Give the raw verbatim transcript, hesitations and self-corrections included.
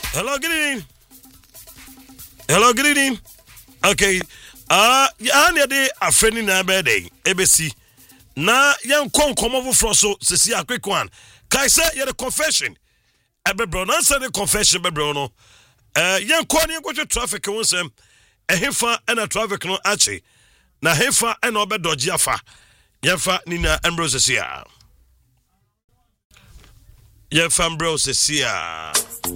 Hello, good evening. Hello, good evening. Okay. Uh, ya na de afreni na bede ebesi. Na yan kon komo fro so sesi a quick one. Kai say ya the confession. Ebebro na say the confession bebro no. Eh yan kon yan go traffic won sem. Ehefa na traffic no achi. Na hefa na obedoji afa. Yefa nina Ambrose sia. Yefa Ambrose sia.